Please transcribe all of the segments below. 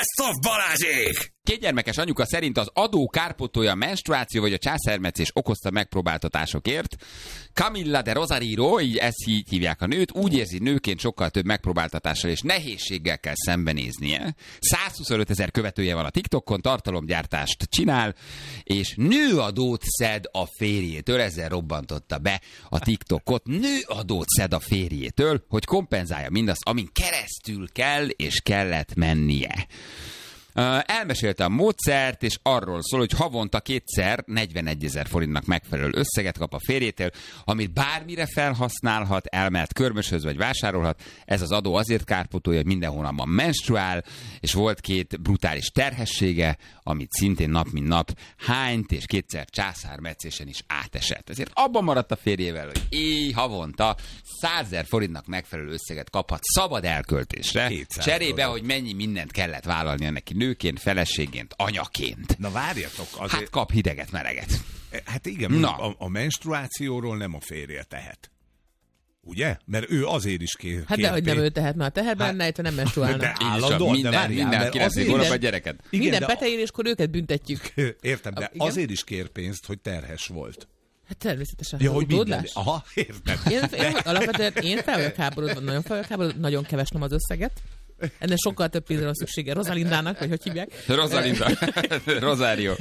Best of Balázsék! Kétgyermekes anyuka szerint az adó kárpótolja a menstruáció vagy a császármetszés okozta megpróbáltatásokért. Camilla de Rosario, így hívják a nőt, úgy érzi, nőként sokkal több megpróbáltatással és nehézséggel kell szembenéznie. 125 000 követője van a TikTokon, tartalomgyártást csinál, és nőadót szed a férjétől, ezzel robbantotta be a TikTokot. Nőadót szed a férjétől, hogy kompenzálja mindazt, amin keresztül kell és kellett mennie. Elmesélte a módszert, és arról szól, hogy havonta kétszer 41 000 forintnak megfelelő összeget kap a férjétől, amit bármire felhasználhat, elmehet körmöshöz vagy vásárolhat. Ez az adó azért kárpótolja, hogy minden hónapban menstruál, és volt 2 brutális terhessége, amit szintén nap mint nap hányt, és 2-szer császármetszésen is átesett. Ezért abban maradt a férjével, hogy havonta 100 000 forintnak megfelelő összeget kaphat szabad elköltésre, cserébe, hogy mennyi mindent kellett vállalnia neki nőként, feleségként, anyaként. Na várjatok. Azért... Hát kap hideget, meleget. Hát igen, a menstruációról nem a férje tehet. Ugye? Mert ő azért is kér. Hát dehogy nem ő tehet, mert tehet benne, hát, nem menstruálna. De állandóan, minden 9 hónap a gyereket. Igen, minden peteéréskor őket büntetjük. Értem, de igen? Azért is kér pénzt, hogy terhes volt. Hát természetesen. Ja, hogy minden. Aha, értem. Alapvetően én fel vagyok háborodva, nagyon fel vagyok háborodva, nagyon keves nem az összeget. Ennek sokkal több pénzre van szüksége Rosalindának, vagy hogy hívják? Rosalinda. Rosario.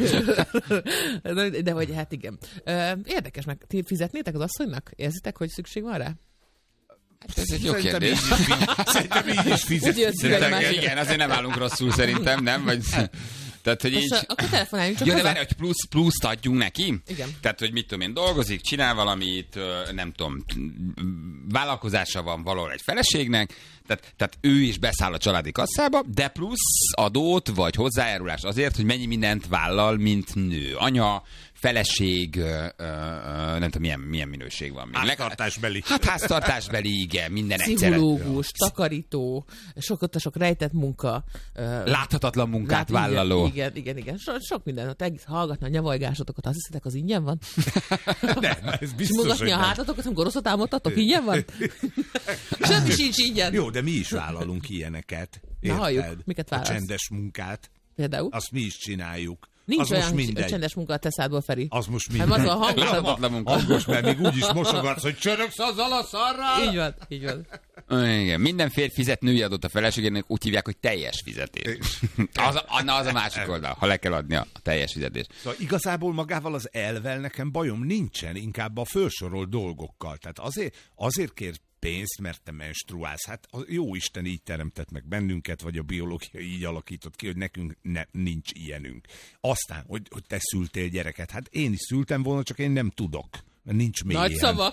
De hogy hát igen. Érdekes, meg ti fizetnétek az asszonynak? Érzitek, hogy szükség van rá? Ez egy jó kérdés. Szerintem így is fizetnétek. Igen, azért nem állunk rosszul szerintem, nem? Vagy... Tehát, hogy így... Akkor telefonáljunk csak de várj, hogy pluszt adjunk neki? Igen. Tehát, hogy mit tudom én, dolgozik, csinál valamit, nem tudom, vállalkozása van valahol egy feleségnek, tehát ő is beszáll a családi kasszába, de plusz adót vagy hozzájárulást azért, hogy mennyi mindent vállal, mint nő. Anya, feleség, nem tudom, milyen minőség van. Háztartásbeli. Hát háztartásbeli, igen, minden egyszerre. Pszichológus, takarító, sok rejtett munka. Láthatatlan munkát vállaló. Igen. Sok minden. Hallgatni a nyavajgásotokat, azt hiszitek, az ingyen van? Nem, ez biztos, simogatni a hátatokat, amikor rosszat álmodtatok, ingyen van? Semmi sincs ingyen. Jó, de mi is vállalunk ilyeneket. Érted? Na, halljuk, miket vállalsz? A csendes munkát. Például? Azt mi is csináljuk. Nincs az olyan csendes munka a te szádból, Feri. Az most mindegy. Hát az a hangos, mert még úgy is mosogatsz, hogy csöröksz azzal a szarral. Így van. Igen, minden férj fizet női adót a feleségének, úgy hívják, hogy teljes fizetés. Az a másik oldal, ha le kell adni a teljes fizetést. Szóval igazából magával az elvvel nekem bajom nincsen, inkább a felsorolt dolgokkal. Tehát azért kér pénzt, mert te menstruálsz. Hát a Jóisten így teremtett meg bennünket, vagy a biológia így alakított ki, hogy nekünk nincs ilyenünk. Aztán, hogy te szültél gyereket. Hát én is szültem volna, csak én nem tudok. Mert nincs még Nagy szavak.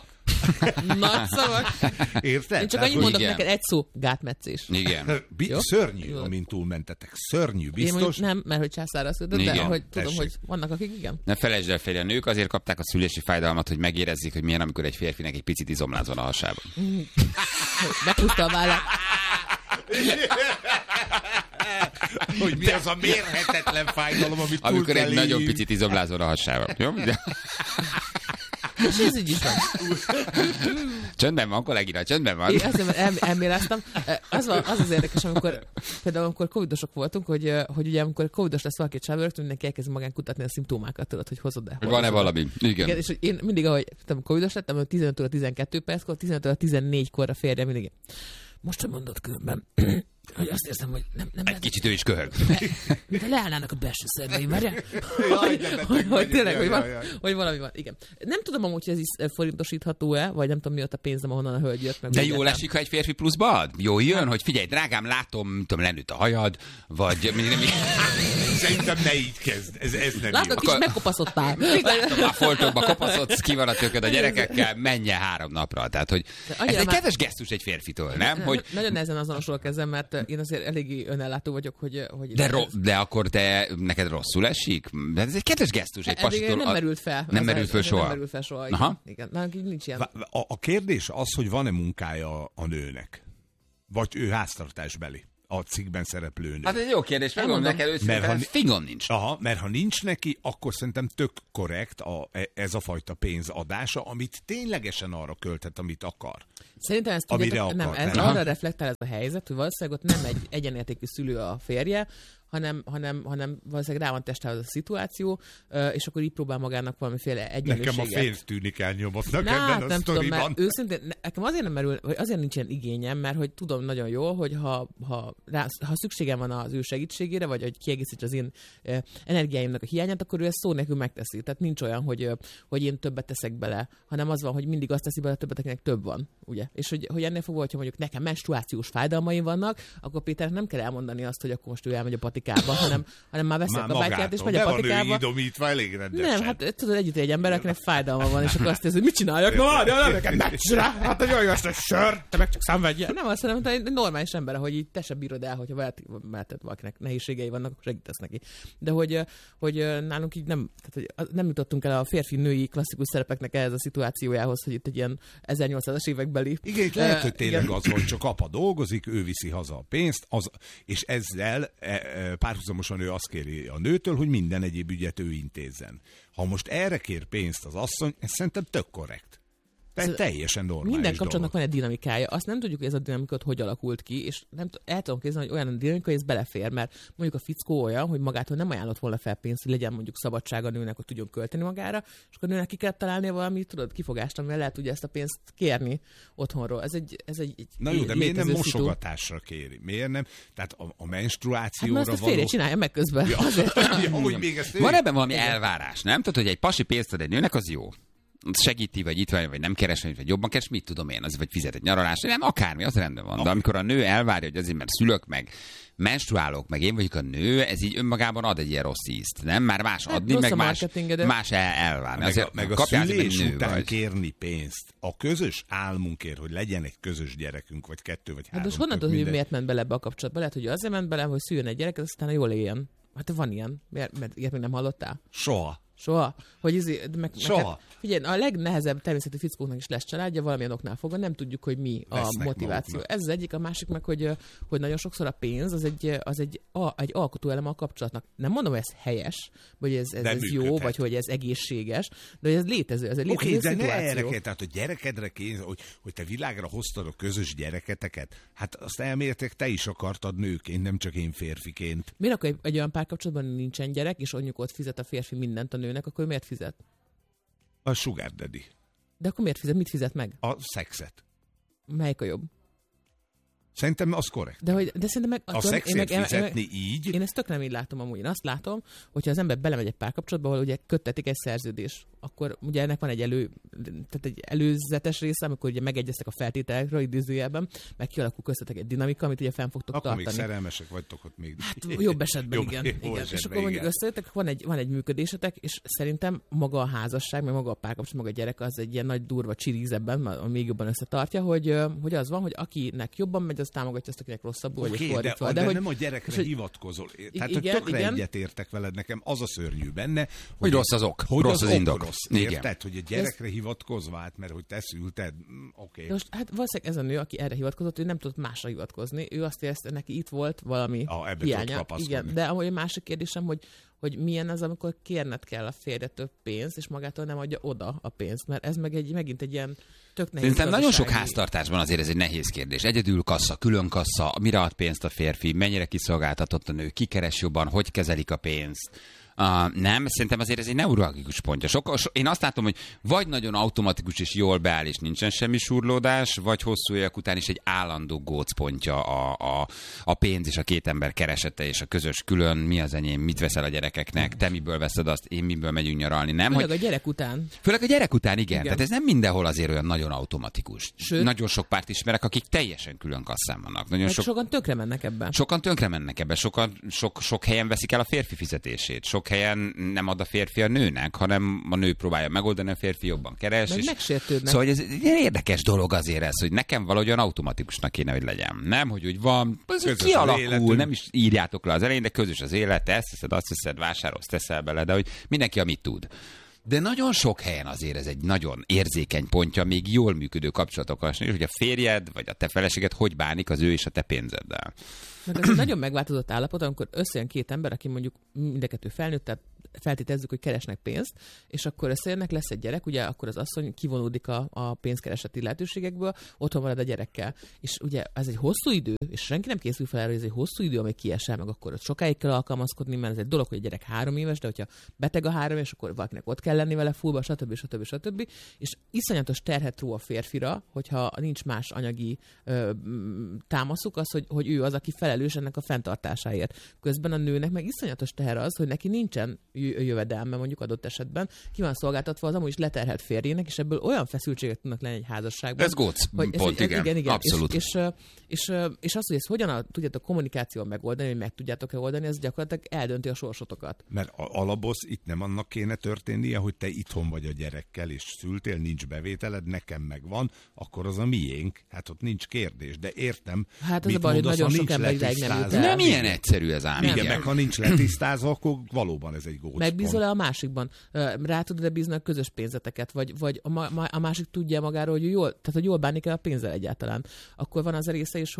Érted? Én csak annyit mondok neked, egy szó, gátmetszés. Igen. Szörnyű, amint túlmentetek. Szörnyű, biztos. Én nem, mert hogy császára született, de hogy tudom, hogy vannak akik igen. Ne felejtsd el, férje, a nők azért kapták a szülési fájdalmat, hogy megérezzék, hogy milyen, amikor egy férfinek egy picit izomláz van a hasában. Bepuszta a vállát. Hogy mi az a mérhetetlen fájdalom, amit amikor egy nagyon picit izomláz van a hasában. Jó? És ez így is van. Csöndben van, kollégina, csöndben van. Én azt elméleztem. Az érdekes, amikor covidosok voltunk, hogy ugye amikor covidos lesz valaki csábőröktől, mindenki elkezd magán kutatni a szimptomákat, tudod, hogy hozod-e. Van-e valami? Igen. És hogy én mindig, ahogy covidos lettem, 15-től 12 perckor, 15-től 14-kor a férje mindig. Most sem mondod különben. Hogy azt érzem, hogy nem egy lehet, kicsit ő is köhög. De leállnának a belső szerveim, várjál? Hogy tényleg, hogy valami van. Igen. Nem tudom amúgy, hogy ez is forintosítható-e, vagy nem tudom, mi ott a pénzem, ahonnan a hölgy jött. Meg de jól esik, ha egy férfi pluszba ad? Jól jön, hogy figyelj, drágám, látom, lenőtt a hajad, vagy... Szerintem ne így kezd. Ez nem látok jó. Is megkopaszottál. Látom, a foltokba kopaszodsz, ki van a tököd a gyerekekkel, menjen 3 napra. Tehát, hogy ez egy kedves gesztus egy férfitől, nem? Nagyon nehezen azonosulok ezzel, mert én azért eléggé önellátó vagyok, hogy de akkor neked rosszul esik? De ez egy kedves gesztus, egy pasitól. Nem merült fel. Nem merült fel soha. Nem merült fel soha. Aha. Igen. Nincs ilyen. A kérdés az, hogy van-e munkája a nőnek? Vagy ő háztartásbeli? A cikkben szereplő nő. Hát ez egy jó kérdés, megmondom neked őszintén, fingom nincs. Aha, mert ha nincs neki, akkor szerintem tök korrekt ez a fajta pénzadása, amit ténylegesen arra költhet, amit akar. Szerintem ezt tudjátok, nem, ez arra reflektál ez a helyzet, hogy valószínűleg ott nem egy egyenértékű szülő a férje, hanem valószínűleg rá van testálva a szituáció, és akkor így próbál magának valamiféle egyenlőséget. Nekem a férj tűnik elnyomottnak ebben a nem tudom, sztoriban. mert őszintén, nekem azért nem merül, vagy azért nincsen igényem, mert hogy tudom nagyon jól, hogy ha szükségem van az ő segítségére, vagy hogy kiegészíts az én energiáimnak a hiányát, akkor ő ezt szó nélkül megteszi. Tehát nincs olyan, hogy én többet teszek bele, hanem az van, hogy mindig azt teszi bele többet, akinek több van, ugye? És hogy ennél fogva, hogyha mondjuk nekem menstruációs fájdalmaim vannak, akkor Péternek nem kell elmondani azt, hogy akkor most ő elmegy a patikába, hanem már veszi a kabátját, és megy a patikába. Be van ő idomítva elég rendesen. Nem, hát tudod, együtt egy ember, akinek fájdalma van, és akkor azt nézed, hogy mit csináljak? Na, várjál, nem neked ne csinál! Hát, hogy olyan egy sör, te meg csak szenvedjél. Nem azt mondom, hogy egy normális ember, hogy így te se bírod el, hogyha mert valakinek nehézségei vannak, akkor segítesz neki. De hogy nálunk így nem jutottunk el a férfi-női klasszikus szerepeknek ehhez a szituációjához, hogy itt egy ilyen 1800-as évekbeli. Igen, lehet, hogy tényleg az van, csak apa dolgozik, ő viszi haza a pénzt, és ezzel párhuzamosan ő azt kéri a nőtől, hogy minden egyéb ügyet ő intézzen. Ha most erre kér pénzt az asszony, ez szerintem tök korrekt. Tehát teljesen normális minden kapcsolatnak dolog. van egy dinamikája. Azt nem tudjuk, hogy ez a dinamika hogy alakult ki, és el tudom képzelni, hogy olyan a dinamika, hogy ez belefér, mert mondjuk a fickó olyan, hogy magától nem ajánlott volna fel pénzt, hogy legyen mondjuk szabadság a nőnek, hogy tudjon költeni magára, és akkor a nőnek ki kell találni valami, tudod, kifogást, amivel lehet ugye ezt a pénzt kérni otthonról. Ez egy na jó, de miért nem mosogatásra kéri? Miért nem? Tehát a menstruációra hát, ezt a férje csinálja meg közben. Van ebben valami elvárás, nem? Tehát, hogy egy pasi pénzt ad egy nőnek, az jó. Segíti, vagy itt vagy nem keres, vagy jobban keres, mit tudom én, az vagy fizet egy nyaralást, nem, akármi, az rendben van. De amikor a nő elvárja, hogy azért, mert szülök meg, menstruálok, meg én vagyok a nő, ez így önmagában ad egy ilyen rossz ízt, nem? Már más adni, meg más elvárni. Meg a szülés után kérni pénzt. A közös álmunkért, hogy legyen egy közös gyerekünk, vagy 2 vagy 3. Hát most honnan tudod, hogy miért ment bele ebbe a kapcsolatba? Lehet, hogy azért ment bele, hogy szüljön egy gyerek, aztán jól éljen. Hát van ilyen. Mert ilyet még nem hallottál? Soha. Hogy soha. Figyelj, a legnehezebb természeti fickóknak is lesz családja, valamilyen oknál fogva, nem tudjuk, hogy mi a motiváció. Maguknak. Ez az egyik, a másik meg, hogy nagyon sokszor a pénz az egy alkotóelem a kapcsolatnak. Nem mondom, hogy ez helyes, vagy ez jó, vagy hogy ez egészséges, de hogy ez létező, ez egy létező szituáció. Tehát, hogy gyerekedre kéne, hogy te világra hoztad a közös gyereketeket, hát azt elméletileg te is akartad nőként, nem csak én férfiként. Miért akkor egy olyan párkapcsolatban nincsen gyerek, és anyjuk ott fizet a férfi mindent a nőnek, akkor miért fizet? A sugar daddy. De akkor miért fizet? Mit fizet meg? A szexet. Melyik a jobb? Szerintem az korrekt. De szerintem meg... A szexet fizetni így? Én ezt tök nem így látom amúgy. Én azt látom, hogyha az ember belemegy egy párkapcsolatba, ahol ugye köttetik egy szerződés, akkor ugye ennek van egy előzetes része, amikor ugye megegyeztek a feltételekről idézőjelben, meg kialakul köztetek egy dinamika, amit ugye fenn fogtok tartani. Akkor még szerelmesek vagytok ott még. Hát jobb esetben igen. És akkor mondjuk összejöttek, van egy működésetek, és szerintem maga a házasság, meg maga a párkapcsolat, maga a gyerek az egy ilyen nagy durva csirízebben, még jobban összetartja, hogy az van, hogy akinek jobban megy, az támogatja azt, akinek rosszabbul, vagy fordítva. De nem a gyerekre hivatkozol. Tehát, hogy tökre egyetértek veled, nekem az a szörnyű benne, hogy rossz az ok, rossz az indok. Érted, hogy a gyerekre hivatkozva, hát, mert hogy te szülted, oké. Most hát valószínűleg ez a nő, aki erre hivatkozott, ő nem tudott másra hivatkozni. Ő azt érezte, neki itt volt valami hiánya. Igen, de amúgy a másik kérdésem, hogy milyen az, amikor kérned kell a férje több pénzt, és magától nem adja oda a pénzt, mert ez megint egy ilyen tök nehéz. Szerintem nagyon sok háztartásban azért ez egy nehéz kérdés. Egyedül kassa, külön kassa, mire ad pénzt a férfi, mennyire kiszolgáltatott a nő, ki keres jobban, hogy kezelik a pénzt. Nem, szerintem azért ez egy neuralgikus pontja. Én azt látom, hogy vagy nagyon automatikus és jól beáll, és nincsen semmi surlódás, vagy hosszú évek után is egy állandó gócpontja a pénz és a két ember keresete és a közös külön, mi az enyém, mit veszel a gyerekeknek, te miből veszed azt, én miből megyünk nyaralni. Nem, főleg a gyerek után. Főleg a gyerek után, igen. Tehát ez nem mindenhol azért olyan nagyon automatikus. Sőt, nagyon sok párt ismerek, akik teljesen külön kasszán vannak. Sokan tönkre mennek ebben. Sok helyen veszik el a férfi fizetését. Sok helyen nem ad a férfi a nőnek, hanem a nő próbálja megoldani, a férfi jobban keres. Meg megsértődnek. Szóval ez egy érdekes dolog azért ez, hogy nekem valahogyan automatikusnak kéne, hogy legyen. Nem, hogy úgy van, ez kialakul, nem is írjátok le az elején, de közös az élet, te ezt teszed, azt teszed, vásárolsz, teszel bele, de hogy mindenki amit tud. De nagyon sok helyen azért ez egy nagyon érzékeny pontja még jól működő kapcsolatokkal, hogy a férjed vagy a te feleséged hogy bánik az ő és a te pénzeddel. Meg ez egy nagyon megváltozott állapot, amikor összejön két ember, aki mondjuk mind a kettő felnőtt, tehát feltételezzük, hogy keresnek pénzt, és akkor összejönnek, lesz egy gyerek, ugye akkor az asszony kivonódik a pénzkereseti lehetőségekből, otthon marad a gyerekkel. És ugye ez egy hosszú idő, és senki nem készül fel erre, hogy ez egy hosszú idő, amíg kiesel, meg akkor ott sokáig kell alkalmazkodni, mert ez egy dolog, hogy a gyerek 3 éves, de hogyha beteg a 3 éves, akkor valakinek ott kell lenni vele fullba, stb. És iszonyatos terhet ró a férfira, hogyha nincs más anyagi támaszuk, az, hogy ő az, aki felelős ennek a fenntartásáért. Közben a nőnek meg iszonyatos teher az, hogy neki nincsen jövedelme mondjuk adott esetben, ki van szolgáltatva az amúgy is leterhelt férjének, és ebből olyan feszültségek tudnak lenni egy házasságban. Ez góc, pont, igen. Abszolút. És az, hogy ezt hogyan tudjátok kommunikációval megoldani, hogy meg tudjátok-e oldani, ez gyakorlatilag eldönti a sorsotokat. Mert alaposz itt nem annak kéne történnie, hogy te itthon vagy a gyerekkel, és szültél, nincs bevételed, nekem megvan, akkor az a miénk. Hát ott nincs kérdés, de értem. Hát ez a baj, hogy nagyon sok ember ideig nem jut el. Nem ilyen egyszerű ez ám. Igen, meg ha nincs letisztázva, akkor valóban ez egy gócpont. Megbízol-e a másikban? Rá tudod-e bízni a közös pénzeteket? Vagy a másik tudja magáról, hogy jól bánik el a pénzzel egyáltalán? Akkor van az a része is,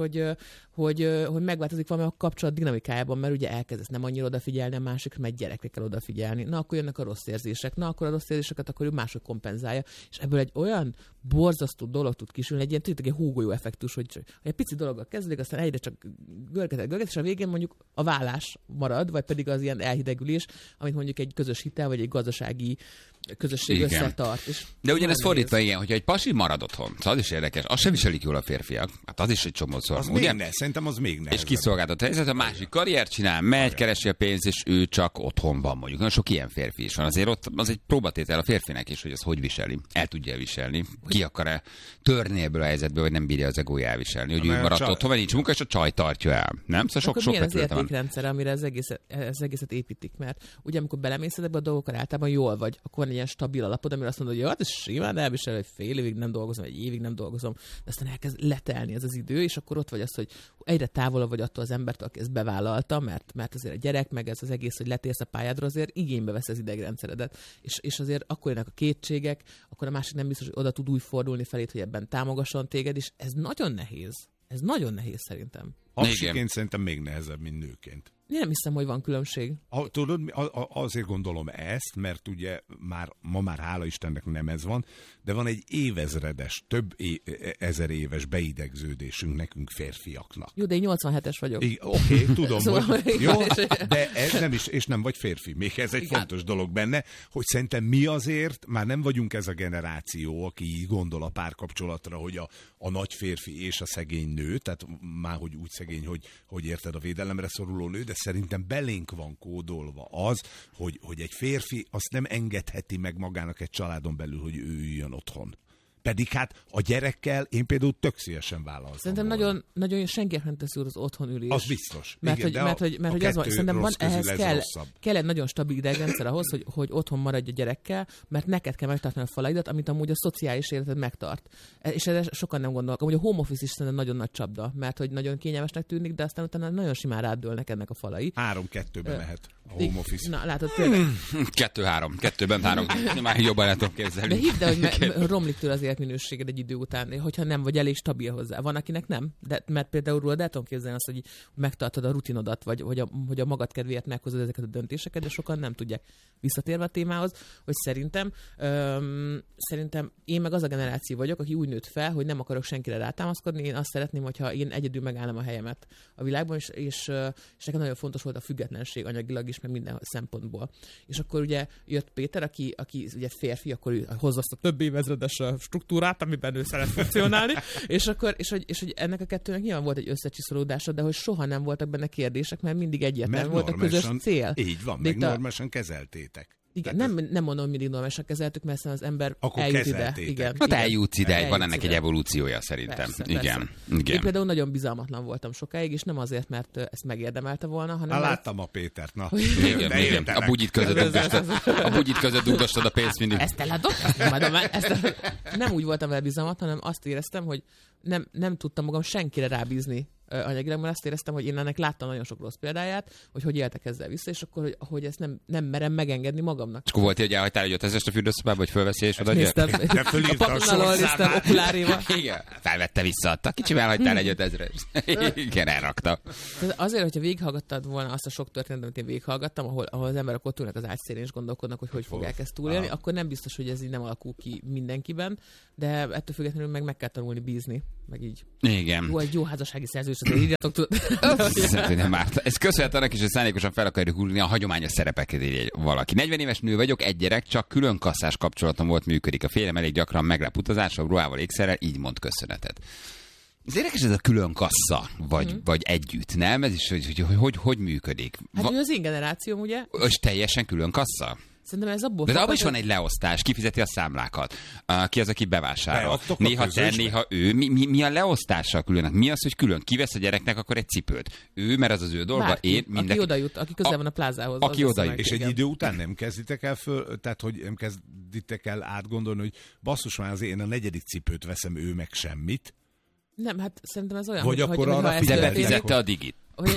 hogy megváltozik valami a kapcsolat dinamikájában, mert ugye elkezdesz nem annyira odafigyelni a másikra, mert gyerekre kell odafigyelni. Na, akkor jönnek a rossz érzések. Na, akkor a rossz érzéseket akkor ő máshogy kompenzálja. És ebből egy olyan borzasztó dolog tud kisülni, egy ilyen húgolyó effektus, hogy egy pici dologgal kezdődik, aztán egyre csak görget, és a végén mondjuk a vállás marad, vagy pedig az ilyen elhidegülés, amit mondjuk egy közös hitel, vagy egy gazdasági közösség összetart. És de ugyanez fordítva, igen, hogyha egy pasi marad otthon, szóval az is érdekes, azt sem viselik jól a férfiak. Hát az is egy csomószor. Az ugye? Szerintem az még nehezebb. És kiszolgáltat helyzet, a másik karriert csinál, megy, keresi a pénzt, és ő csak otthon van mondjuk. Nagyon sok ilyen férfi is van. Azért ott az egy próbatétel a férfinek is, hogy ez hogy viseli. El tudja viselni. Ki akar-e törni ebből a helyzetből, hogy nem bírja az egója elviselni. Hogy ő maradt otthon, vagy nincs munka, és a csaj tartja el. Nem? Szóval sok milyen az értékrendszer, amire az egészet építik, mert ugye amikor belemész ebbe a dolgokra, általában jól vagy, akkor van egy ilyen stabil alapod, amire azt mondod, hogy hát ez simán elvisel, hogy fél évig nem dolgozom, egy évig nem dolgozom, de aztán elkezd letelni ez az idő, és akkor ott vagy az, hogy egyre távolabb vagy attól az embertől, aki ezt bevállalta, mert azért a gyerek, meg ez az egész, hogy letérsz a pályádra, azért igénybe vesz az idegrendszeredet. És azért akkor jönnek a kétségek, akkor a másik nem biztos, hogy oda tud úgy fordulni felét, hogy ebben támogasson téged, és ez nagyon nehéz. Ez nagyon nehéz szerintem. Apsiként szerintem még nehezebb, mint nőként. Én nem hiszem, hogy van különbség. Tudod, azért gondolom ezt, mert ugye ma már hála Istennek nem ez van, de van egy évezredes, több ezer éves beidegződésünk nekünk férfiaknak. Jó, de én 87-es vagyok. Oké, tudom, szóval hogy jó, de ez nem is, és nem vagy férfi. Még ez egy fontos dolog benne, hogy szerintem mi azért már nem vagyunk ez a generáció, aki így gondol a párkapcsolatra, hogy a nagy férfi és a szegény nő, tehát már hogy úgy szegény, hogy érted, a védelemre szoruló nő, de szerintem belénk van kódolva az, hogy egy férfi azt nem engedheti meg magának egy családon belül, hogy ő üljön otthon. Pedig hát a gyerekkel én például tök szívesen vállaltam. Szerintem nagyon senkinek nem teszi az otthonülés. Az biztos. Mert hogy az van, szerintem ehhez kell egy nagyon stabil idegrendszer ahhoz, hogy otthon maradj a gyerekkel, mert neked kell megtartani a falaidat, amit amúgy a szociális életed megtart. És erre sokan nem gondolnak. Amúgy a home office is szerintem nagyon nagy csapda, mert hogy nagyon kényelmesnek tűnik, de aztán utána nagyon simán rádőlnek ennek a falai. 3-2-ben lehet a home office. Na, látod például. 2-3. 2-ben 3. Már jobban el tudom képzelni. De hidd el, hogy romlik tőle az életminőséged egy idő után, hogyha nem vagy elég stabil hozzá. Van, akinek nem, de mert például rólad el tudom képzelni azt, hogy megtartod a rutinodat, vagy hogy a magad kedvéért meghozod ezeket a döntéseket, de sokan nem tudják. Visszatérve a témához, hogy szerintem én meg az a generáció vagyok, aki úgy nőtt fel, hogy nem akarok senkire rátámaszkodni, én azt szeretném, hogyha én egyedül megállom a helyemet a világban, és nekem nagyon fontos volt a függetlenség anyagilag is, meg minden szempontból. És akkor ugye jött Péter, aki ugye férfi, akkor ő hozza azt a több évezredes struktúrát, amiben ő szeret funkcionálni, és hogy ennek a kettőnek nyilván volt egy összecsiszolódása, de hogy soha nem voltak benne kérdések, mert mindig egyértelmű volt a közös cél. Így van, meg normálisan kezeltétek. Igen, nem mondom, hogy mindig normálisan kezeltük, mert az ember akkor eljut ide. Igen, hát eljutsz ide, van ennek egy evolúciója szerintem. Persze, igen. Én például nagyon bizalmatlan voltam sokáig, és nem azért, mert ezt megérdemelte volna, hanem... Láttam a Pétert, na. Igen. A bugyit között dugdostad a pénzt mindig. Ezt eladom? Nem úgy voltam vele bizalmatlan, hanem azt éreztem, hogy nem tudtam magam senkire rábízni. anyagilag, mert azt éreztem, hogy én ennek láttam nagyon sok rossz példáját, hogy éltek ezzel vissza, és akkor, hogy ezt nem merem megengedni magamnak. És akkor volt, hogy elhagytál egy 5000-est a fürdőszobába, hogy fölveszi és oda gyert? De fölírta a sorszámát. Okuláréba. Igen, felvette visszaadta. Kicsivel elhagytál egy 5000-est. Igen, elrakta. Azért, hogyha végighallgattad volna azt a sok történetet, amit én végighallgattam, ahol az emberek ott ülnek az ágyszélén és gondolkodnak, hogy fogják ezt túlélni, akkor nem biztos, hogy ez így nem alakul ki mindenkiben, de ettől függetlenül meg kell tanulni bízni, meg így. Igen. Jó, egy jó házassági szerződés, azért írjatok, tudod. Nem árt. Ez köszönhet annak is, hogy szándékosan fel akarjuk húzni a hagyományos szerepeket írja valaki. 40 éves nő vagyok, egy gyerek, csak külön kasszás kapcsolatom volt, működik. A férjem elég gyakran meglep utazással, ruhával, ékszerrel, így mond köszönetet. Ez érdekes, ez a külön kassa, vagy együtt, nem? Ez is, hogy működik? Hát ő az én generációm, ugye? És teljesen külön kassa? Szerintem ez abból. De abban is van egy leosztás, kifizeti a számlákat. Ki az, aki bevásárol. Néha te, néha ő. Mi a leosztással különnek? Mi az, hogy külön? Kivesz a gyereknek akkor egy cipőt? Ő, mert az az ő dolga. Bárki, én mindenki. Aki oda jut, aki közel van a plázához. Aki oda jut. És egy idő után nem kezditek el tehát hogy nem kezditek el átgondolni, hogy basszus már azért én a 4. cipőt veszem, ő meg semmit. Nem, hát szerintem ez olyan, hogy akkor arra fizette a digit.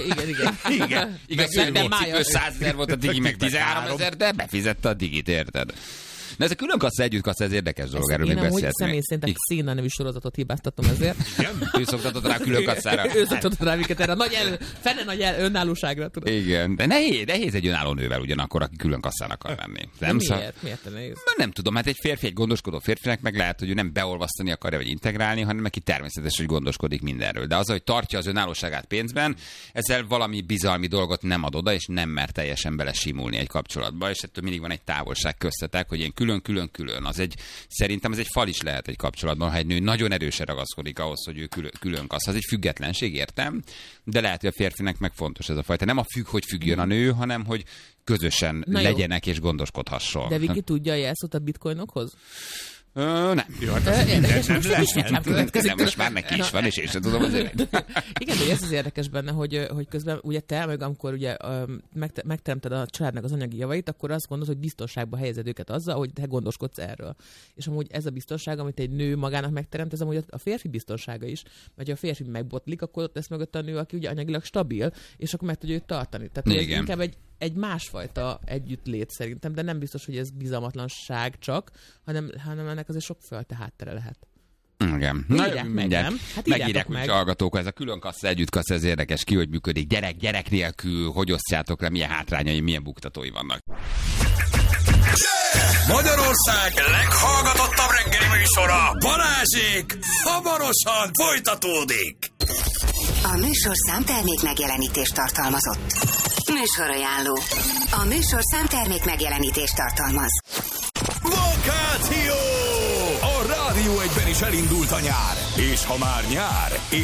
Igen. Igaz, hogy volt cipő 100 000 volt a digi, meg 13 000, de befizette a digit, érted? Na ez a külön kassa, együtt kassa, ez érdekes dolog, erről még beszélhetnék. Én személy szerint Széna nevű sorozatot hibáztatom ezért. Ő szoktatott rá külön kasszára. Ő szoktatott rá minket erre nagy önállóságra. Tudod. Igen, de nehéz egy önálló nővel ugyanakkor, aki külön kasszának akar lenni. Miért nehéz? Nem tudom, hát egy férfi, egy gondoskodó férfinek meg lehet, hogy ő nem beolvasztani akarja, vagy integrálni, hanem neki természetes, hogy gondoskodik mindenről. De az, hogy tartja az önállóságát pénzben, ezzel valami bizalmi dolgot nem ad oda, és nem mer teljesen belesimulni egy kapcsolatba, és ettől mindig van egy távolság köztetek, hogy én külön. Szerintem ez egy fal is lehet egy kapcsolatban, ha egy nő nagyon erősen ragaszkodik ahhoz, hogy ő külön kassz. Az egy függetlenség, értem, de lehet, hogy a férfinek meg fontos ez a fajta. Nem a hogy függjön a nő, hanem hogy közösen legyenek és gondoskodhasson. De Viki tudja a jelszót a bitcoinokhoz? Nem. Jó, hát érdekes, most már neki is van, és én sem tudom azért. Igen, de ez az érdekes benne, hogy közben ugye te, meg amikor ugye megteremted a családnak az anyagi javait, akkor azt gondolod, hogy biztonságba helyezed őket azzal, hogy te gondoskodsz erről. És amúgy ez a biztonság, amit egy nő magának megteremt, ez amúgy a férfi biztonsága is. Mert ha a férfi megbotlik, akkor ott lesz mögött a nő, aki ugye anyagilag stabil, és akkor meg tudja őt tartani. Tehát ez inkább egy másfajta együttlét szerintem, de nem biztos, hogy ez bizalmatlanság csak, hanem ennek azért sok fölte háttere lehet. Igen. Írják meg, nem? Hát megírják meg hallgatók, ez a külön kassa, együtt kassa, ez érdekes, ki hogy működik. Gyerek nélkül, hogy osztjátok le, milyen hátrányai, milyen buktatói vannak. Magyarország leghallgatottabb reggeli műsora, Balázsék, hamarosan folytatódik. A műsorszám termék megjelenítést tartalmazott. Műsorajánló. A műsorszám termék megjelenítést tartalmaz. Vakáció! A Rádió 1-ben is elindult a nyár. És ha már nyár,